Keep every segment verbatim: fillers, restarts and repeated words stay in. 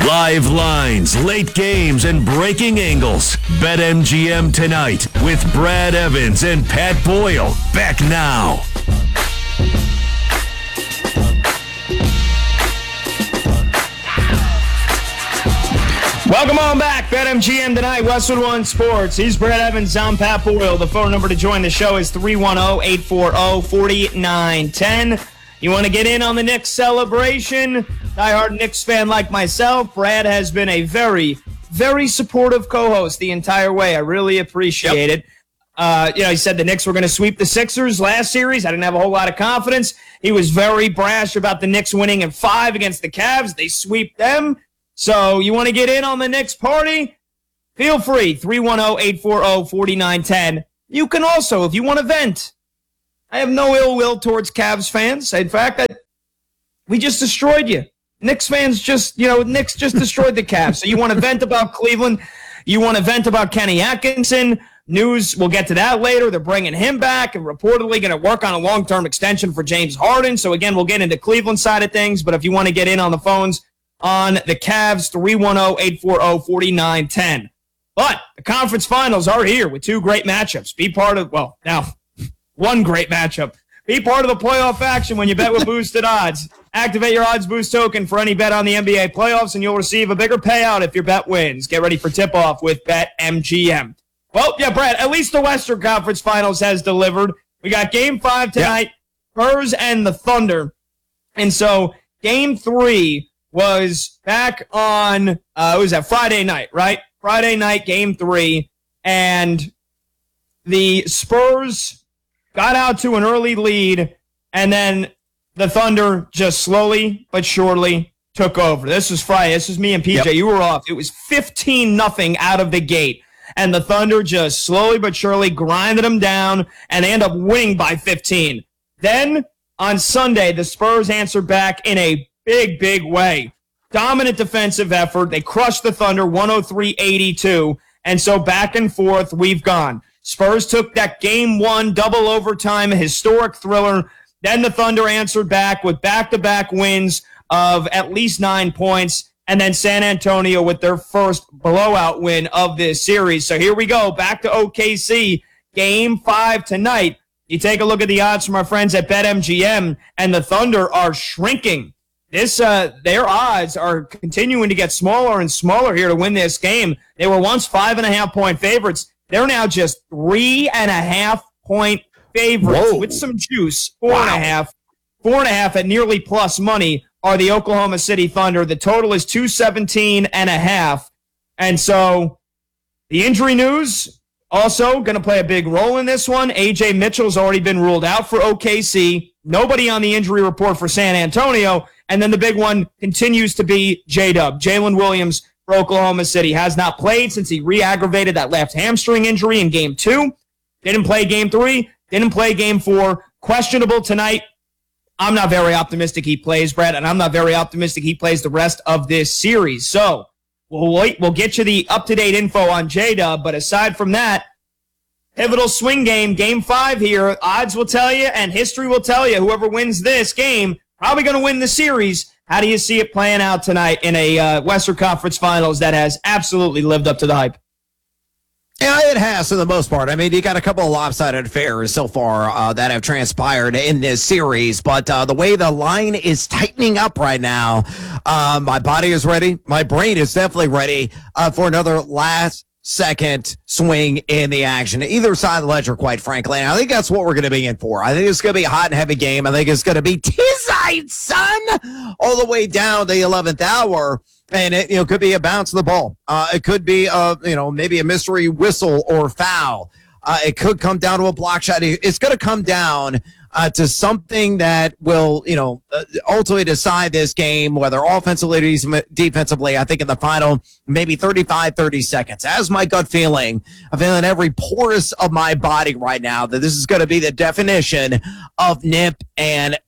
Live lines, late games, and breaking angles. BetMGM tonight with Brad Evans and Pat Boyle. Back now. Welcome on back. BetMGM tonight, Westwood One Sports. He's Brad Evans. I'm Pat Boyle. The phone number to join the show is three one zero, eight four zero, four nine one zero. You want to get in on the Knicks celebration? Diehard Knicks fan like myself, Brad has been a very, very supportive co-host the entire way. I really appreciate yep. it. Uh, you know, he said the Knicks were going to sweep the Sixers last series. I didn't have a whole lot of confidence. He was very brash about the Knicks winning in five against the Cavs. They sweep them. So you want to get in on the Knicks party? Feel free, three one zero, eight four zero, four nine one zero. You can also, if you want to vent, I have no ill will towards Cavs fans. In fact, I, we just destroyed you. Knicks fans just, you know, Knicks just destroyed the Cavs. So you want to vent about Cleveland. You want to vent about Kenny Atkinson. News, we'll get to that later. They're bringing him back and reportedly going to work on a long-term extension for James Harden. So, again, we'll get into Cleveland side of things. But if you want to get in on the phones on the Cavs, three one zero, eight four zero, four nine one zero. But the conference finals are here with two great matchups. Be part of, well, now, one great matchup. Be part of the playoff action when you bet with boosted odds. Activate your odds boost token for any bet on the N B A playoffs, and you'll receive a bigger payout if your bet wins. Get ready for tip-off with BetMGM. Well, yeah, Brad, at least the Western Conference Finals has delivered. We got Game five tonight, yeah. Spurs and the Thunder. And so Game three was back on, uh, it was that Friday night, right? Friday night, Game three. And the Spurs got out to an early lead, and then the Thunder just slowly but surely took over. This was Friday. This was me and P J. Yep. You were off. It was fifteen nothing out of the gate, and the Thunder just slowly but surely grinded them down, and they end up winning by fifteen. Then, on Sunday, the Spurs answered back in a big, big way. Dominant defensive effort. They crushed the Thunder one oh three eighty-two, and so back and forth we've gone. Spurs took that game one double overtime historic thriller. Then the Thunder answered back with back-to-back wins of at least nine points. And then San Antonio with their first blowout win of this series. So here we go, back to O K C, Game five tonight. You take a look at the odds from our friends at BetMGM, and the Thunder are shrinking. This, uh, their odds are continuing to get smaller and smaller here to win this game. They were once five and a half point favorites. They're now just three and a half point favorites Whoa. with some juice. Four wow. and a half. Four and a half at nearly plus money are the Oklahoma City Thunder. The total is two seventeen and a half. And so the injury news also going to play a big role in this one. A J Mitchell's already been ruled out for O K C. Nobody on the injury report for San Antonio. And then the big one continues to be J-Dub. Jalen Williams for Oklahoma City has not played since he re-aggravated that left hamstring injury in game two. Didn't play game three. Didn't play game four. Questionable tonight. I'm not very optimistic he plays, Brad, and I'm not very optimistic he plays the rest of this series. So we'll wait. We'll get you the up-to-date info on J-Dub, but aside from that, pivotal swing game, game five here. Odds will tell you, and history will tell you, whoever wins this game probably going to win the series. How do you see it playing out tonight in a uh, Western Conference Finals that has absolutely lived up to the hype? Yeah, it has for the most part. I mean, you got a couple of lopsided affairs so far uh, that have transpired in this series, but uh, the way the line is tightening up right now, uh, my body is ready. My brain is definitely ready uh, for another last second swing in the action. Either side of the ledger, quite frankly. And I think that's what we're going to be in for. I think it's going to be a hot and heavy game. I think it's going to be Tizite, son, all the way down to the eleventh hour. And it, you know, could be a bounce of the ball. Uh, it could be, a, you know, maybe a mystery whistle or foul. Uh, it could come down to a block shot. It's going to come down uh, to something that will, you know, uh, ultimately decide this game, whether offensively or defensively. I think in the final, maybe thirty-five, thirty seconds. As my gut feeling, I'm feeling every porous of my body right now that this is going to be the definition of nip and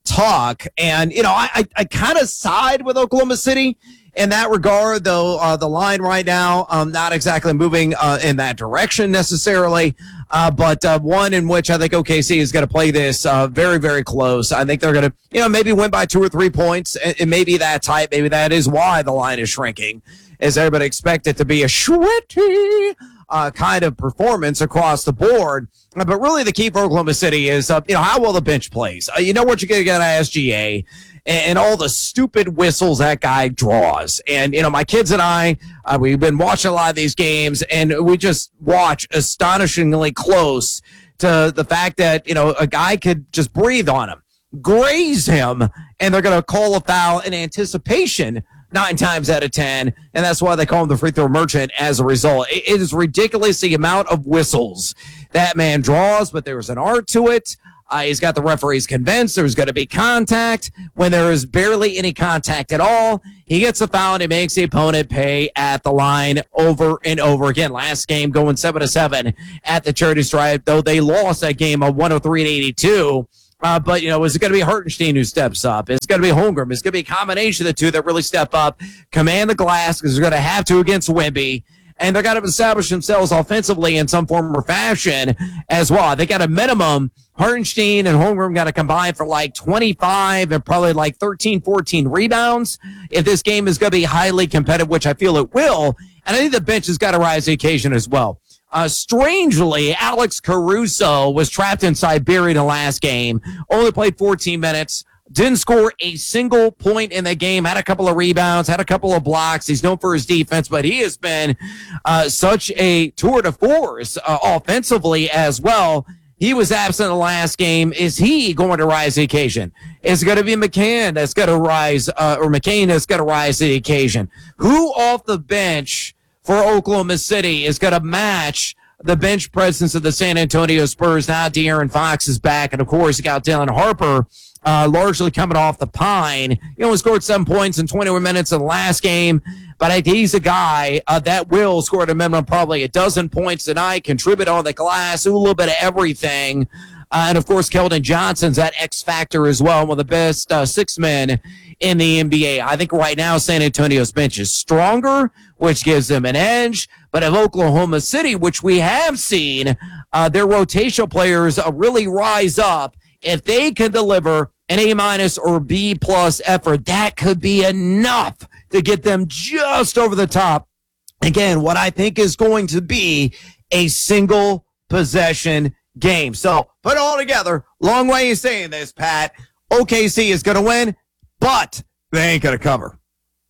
talk. And, you know, I, I, I kind of side with Oklahoma City in that regard, though uh, the line right now, um, not exactly moving uh, in that direction necessarily, uh, but uh, one in which I think O K C is going to play this uh, very, very close. I think they're going to, you know, maybe win by two or three points. It, it may be that tight. Maybe that is why the line is shrinking, as everybody expect it to be a sweaty uh, kind of performance across the board. But really the key for Oklahoma City is, uh, you know, how well the bench plays. Uh, you know what you're going to get out of S G A. And all the stupid whistles that guy draws. And, you know, my kids and I, uh, we've been watching a lot of these games, and we just watch astonishingly close to the fact that, you know, a guy could just breathe on him, graze him, and they're going to call a foul in anticipation nine times out of ten. And that's why they call him the free throw merchant as a result. It, it is ridiculous the amount of whistles that man draws, but there's an art to it. Uh, he's got the referees convinced there's going to be contact when there is barely any contact at all. He gets a foul and he makes the opponent pay at the line over and over again. Last game going seven to seven at the Charity Stripe, though they lost that game of one oh three to eighty-two. Uh, but, you know, is it going to be Hartenstein who steps up? It's going to be Holmgren. It's going to be a combination of the two that really step up, command the glass, because they're going to have to against Wemby. And they're going to establish themselves offensively in some form or fashion as well. They got a minimum. Hartenstein and Holmgren got to combine for like twenty-five and probably like thirteen, fourteen rebounds if this game is going to be highly competitive, which I feel it will. And I think the bench has got to rise to the occasion as well. Uh, strangely, Alex Caruso was trapped in Siberia in the last game, only played fourteen minutes. Didn't score a single point in the game, had a couple of rebounds, had a couple of blocks. He's known for his defense, but he has been uh, such a tour de force uh, offensively as well. He was absent in the last game. Is he going to rise to the occasion? Is it going to be McCann that's going to rise, uh, or McCain that's going to rise to the occasion? Who off the bench for Oklahoma City is going to match the bench presence of the San Antonio Spurs? Now De'Aaron Fox is back, and of course you got Dylan Harper uh, largely coming off the pine. He only scored seven points in twenty-one minutes in the last game, but I think he's a guy uh, that will score at a minimum probably a dozen points tonight, contribute on the glass, do a little bit of everything. Uh, and, of course, Keldon Johnson's that X factor as well, one of the best uh, six men in the N B A. I think right now San Antonio's bench is stronger, which gives them an edge. But if Oklahoma City, which we have seen, uh, their rotational players uh, really rise up, if they can deliver an A-minus or B-plus effort, that could be enough to get them just over the top. Again, what I think is going to be a single possession game. So put it all together. Long way of saying this, Pat. O K C is going to win, but they ain't going to cover.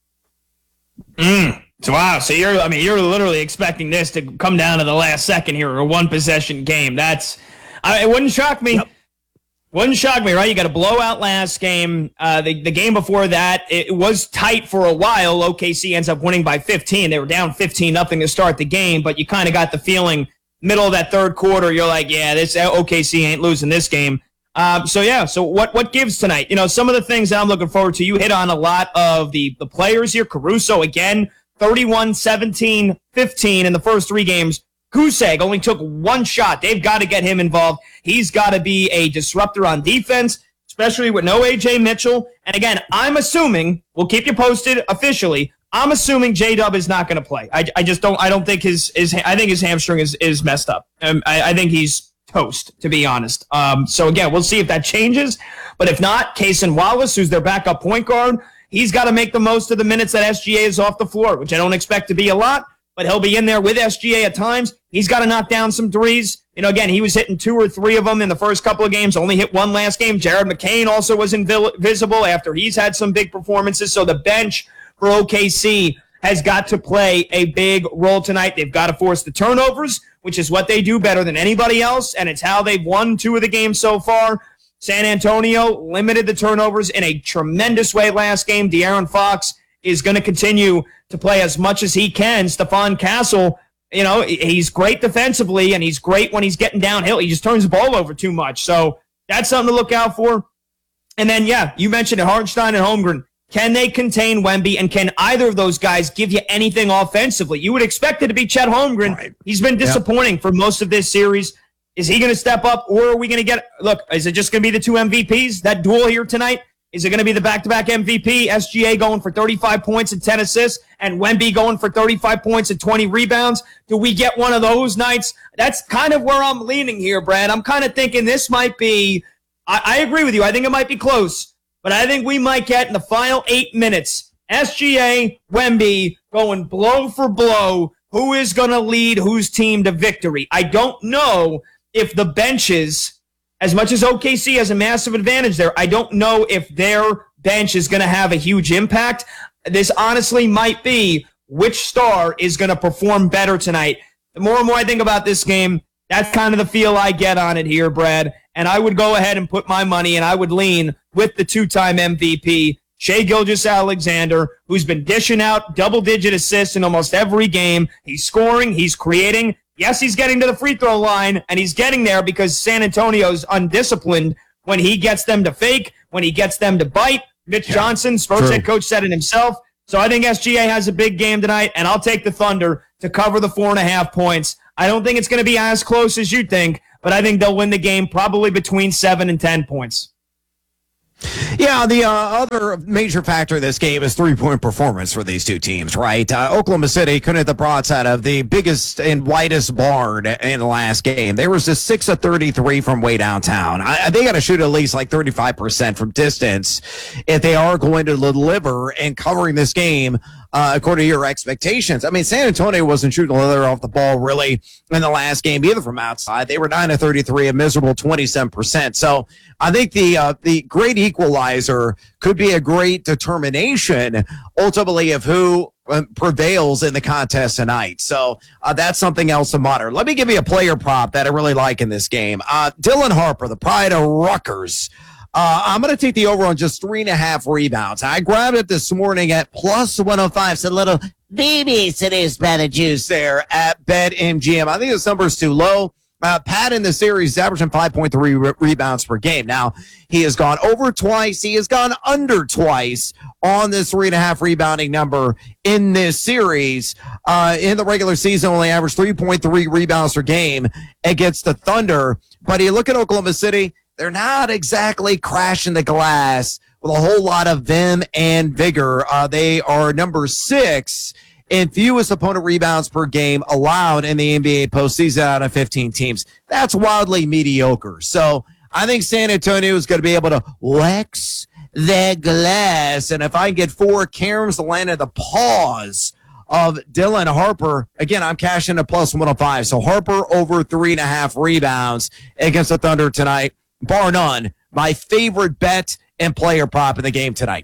Mm. So, wow. So you're, I mean, you're literally expecting this to come down to the last second here, a one possession game. That's, I, it wouldn't shock me. Yep. Wouldn't shock me, right? You got a blowout last game. Uh, the, the game before that, it was tight for a while. O K C ends up winning by fifteen. They were down fifteen nothing to start the game, but you kind of got the feeling middle of that third quarter, you're like, yeah, this O K C ain't losing this game. Um, so, yeah, so what what gives tonight? You know, some of the things that I'm looking forward to, you hit on a lot of the, the players here. Caruso, again, thirty-one, seventeen, fifteen in the first three games. Kuseg only took one shot. They've got to get him involved. He's got to be a disruptor on defense, especially with no A J Mitchell. And again, I'm assuming, we'll keep you posted officially, I'm assuming J-Dub is not going to play. I, I just don't, I don't think his, his, I think his hamstring is, is messed up. Um, I, I think he's toast, to be honest. Um, so again, we'll see if that changes. But if not, Cason Wallace, who's their backup point guard, he's got to make the most of the minutes that S G A is off the floor, which I don't expect to be a lot. But he'll be in there with S G A at times. He's got to knock down some threes. You know, again, he was hitting two or three of them in the first couple of games, only hit one last game. Jared McCain also was invisible after he's had some big performances. So the bench for O K C has got to play a big role tonight. They've got to force the turnovers, which is what they do better than anybody else, and it's how they've won two of the games so far. San Antonio limited the turnovers in a tremendous way last game. De'Aaron Fox is going to continue to play as much as he can. Stephon Castle, you know, he's great defensively, and he's great when he's getting downhill. He just turns the ball over too much. So that's something to look out for. And then, yeah, you mentioned it, Hartenstein and Holmgren. Can they contain Wemby, and can either of those guys give you anything offensively? You would expect it to be Chet Holmgren. Right. He's been disappointing yep. for most of this series. Is he going to step up, or are we going to get, look, is it just going to be the two M V Ps, that duel here tonight? Is it going to be the back-to-back M V P, S G A going for thirty-five points and ten assists, and Wemby going for thirty-five points and twenty rebounds? Do we get one of those nights? That's kind of where I'm leaning here, Brad. I'm kind of thinking this might be, I, I agree with you, I think it might be close, but I think we might get in the final eight minutes, S G A, Wemby going blow for blow. Who is going to lead whose team to victory? I don't know if the benches, as much as O K C has a massive advantage there, I don't know if their bench is going to have a huge impact. This honestly might be which star is going to perform better tonight. The more and more I think about this game, that's kind of the feel I get on it here, Brad. And I would go ahead and put my money, and I would lean with the two-time M V P, Shai Gilgeous-Alexander, who's been dishing out double-digit assists in almost every game. He's scoring, he's creating. Yes, he's getting to the free throw line, and he's getting there because San Antonio's undisciplined when he gets them to fake, when he gets them to bite. Mitch yeah, Johnson, Spurs head coach, said it himself. So I think S G A has a big game tonight, and I'll take the Thunder to cover the four and a half points. I don't think it's going to be as close as you think, but I think they'll win the game probably between seven and ten points. Yeah, the uh, other major factor of this game is three-point performance for these two teams, right? Uh, Oklahoma City couldn't hit the broadside of the biggest and widest barn in the last game. They were just six of thirty-three from way downtown. I, they got to shoot at least like thirty-five percent from distance if they are going to deliver and covering this game uh, according to your expectations. I mean, San Antonio wasn't shooting the leather off the ball really in the last game either from outside. They were nine of thirty-three, a miserable twenty-seven percent. So I think the uh, the great equalizer could be a great determination ultimately of who uh, prevails in the contest tonight. So uh, that's something else to monitor. Let me give you a player prop that I really like in this game. Uh, Dylan Harper, the pride of Rutgers. Uh, I'm going to take the over on just three and a half rebounds. I grabbed it this morning at plus one oh five. So a little baby today's better juice there at BetMGM. I think this number is too low. Uh, Pat in the series is averaging five point three re- rebounds per game. Now, he has gone over twice. He has gone under twice on this three and a half rebounding number in this series. Uh, in the regular season, only averaged three point three rebounds per game against the Thunder. But you look at Oklahoma City, they're not exactly crashing the glass with a whole lot of vim and vigor. Uh, they are number six in fewest opponent rebounds per game allowed in the N B A postseason out of fifteen teams. That's wildly mediocre. So I think San Antonio is going to be able to wax the glass. And if I can get four caroms to land at the paws of Dylan Harper, again, I'm cashing a plus one oh five. So Harper over three and a half rebounds against the Thunder tonight. Bar none, my favorite bet and player prop in the game tonight.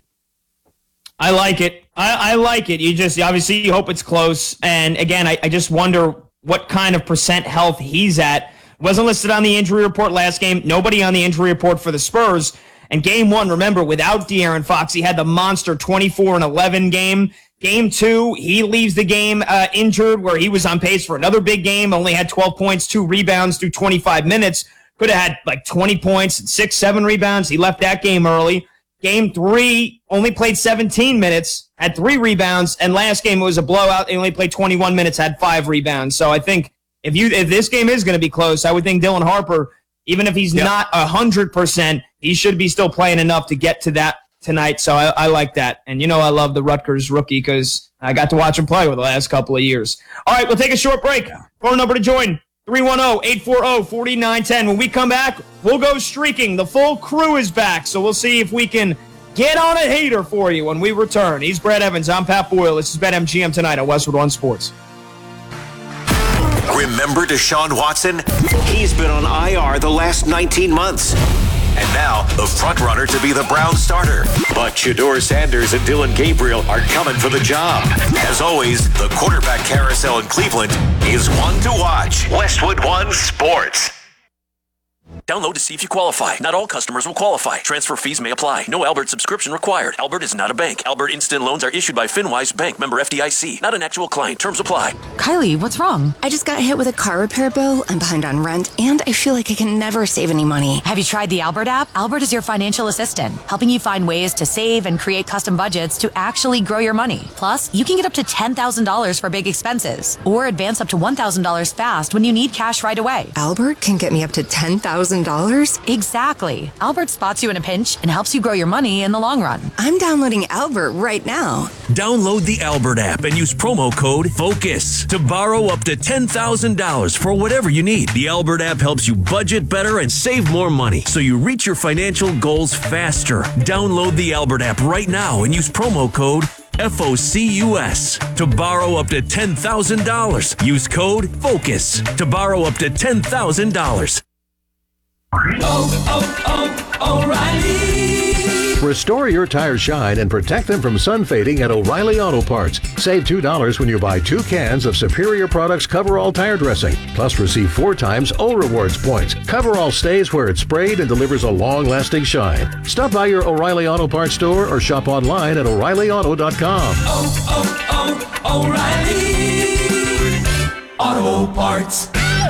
I like it. I, I like it. You just, obviously, you hope it's close. And again, I, I just wonder what kind of percent health he's at. Wasn't listed on the injury report last game. Nobody on the injury report for the Spurs. And game one, remember, without De'Aaron Fox, he had the monster twenty-four and eleven game. Game two, he leaves the game uh, injured, where he was on pace for another big game. Only had twelve points, two rebounds through twenty-five minutes. Could have had like twenty points and six, seven rebounds. He left that game early. Game three, only played seventeen minutes, had three rebounds, and last game it was a blowout. They only played twenty-one minutes, had five rebounds. So I think if you if this game is going to be close, I would think Dylan Harper, even if he's yep. not one hundred percent, he should be still playing enough to get to that tonight. So I, I like that. And you know I love the Rutgers rookie because I got to watch him play over the last couple of years. All right, we'll take a short break. Phone number to join, three one zero, eight four zero, four nine one zero. When we come back, we'll go streaking. The full crew is back, so we'll see if we can get on a hater for you when we return. He's Brad Evans. I'm Pat Boyle. This is BetMGM tonight on Westwood One Sports. Remember Deshaun Watson? He's been on I R the last nineteen months. And now, the front-runner to be the Browns starter. But Shedeur Sanders and Dylan Gabriel are coming for the job. As always, the quarterback carousel in Cleveland is one to watch. Westwood One Sports. Download to see if you qualify. Not all customers will qualify. Transfer fees may apply. No Albert subscription required. Albert is not a bank. Albert Instant Loans are issued by FinWise Bank, member F D I C. Not an actual client. Terms apply. Kylie, what's wrong? I just got hit with a car repair bill. I'm behind on rent, and I feel like I can never save any money. Have you tried the Albert app? Albert is your financial assistant, helping you find ways to save and create custom budgets to actually grow your money. Plus, you can get up to ten thousand dollars for big expenses, or advance up to one thousand dollars fast when you need cash right away. Albert can get me up to ten thousand dollars? Exactly. Albert spots you in a pinch and helps you grow your money in the long run. I'm downloading Albert right now. Download the Albert app and use promo code FOCUS to borrow up to ten thousand dollars for whatever you need. The Albert app helps you budget better and save more money so you reach your financial goals faster. Download the Albert app right now and use promo code FOCUS to borrow up to ten thousand dollars. Use code FOCUS to borrow up to ten thousand dollars. Oh, oh, oh, O'Reilly. Restore your tires shine and protect them from sun fading at O'Reilly Auto Parts. Save two dollars when you buy two cans of Superior Products Coverall Tire Dressing. Plus receive four times O Rewards points. Coverall stays where it's sprayed and delivers a long-lasting shine. Stop by your O'Reilly Auto Parts store or shop online at O'Reilly Auto dot com. Oh, oh, oh, O'Reilly Auto Parts.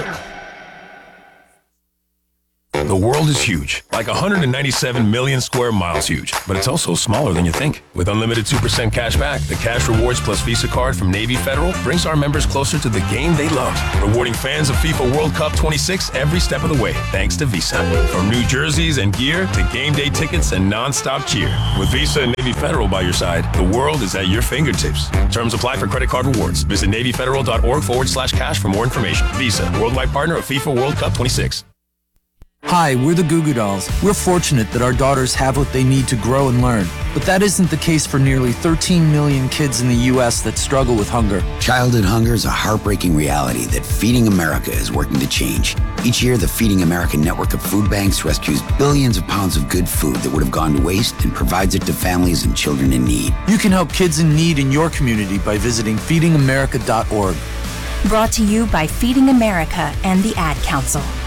The world is huge, like one hundred ninety-seven million square miles huge, but it's also smaller than you think. With unlimited two percent cash back, the Cash Rewards Plus Visa card from Navy Federal brings our members closer to the game they love, rewarding fans of FIFA World Cup twenty-six every step of the way, thanks to Visa. From new jerseys and gear to game day tickets and non-stop cheer. With Visa and Navy Federal by your side, the world is at your fingertips. Terms apply for credit card rewards. Visit NavyFederal.org forward slash cash for more information. Visa, worldwide partner of FIFA World Cup twenty-six. Hi, we're the Goo Goo Dolls. We're fortunate that our daughters have what they need to grow and learn. But that isn't the case for nearly thirteen million kids in the U S that struggle with hunger. Childhood hunger is a heartbreaking reality that Feeding America is working to change. Each year, the Feeding America network of food banks rescues billions of pounds of good food that would have gone to waste and provides it to families and children in need. You can help kids in need in your community by visiting feeding america dot org. Brought to you by Feeding America and the Ad Council.